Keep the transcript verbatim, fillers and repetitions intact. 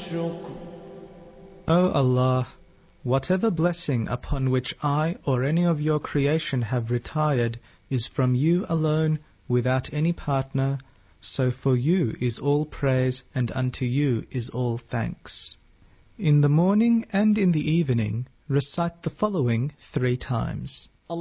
الشكر. O Allah, whatever blessing upon which I or any of your creation have retired is from you alone, without any partner, so for you is all praise and unto you is all thanks. In the morning and in the evening recite the following three times.